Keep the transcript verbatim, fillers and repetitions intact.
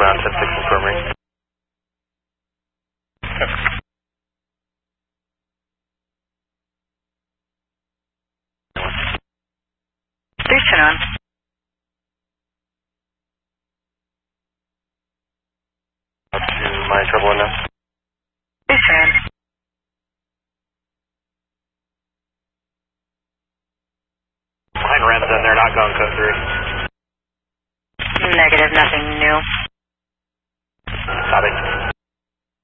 Brown ten six confirming. Please turn on. Up to my trouble window. Please turn on. Line Rams in there, not going code through. Negative, nothing new. Copy.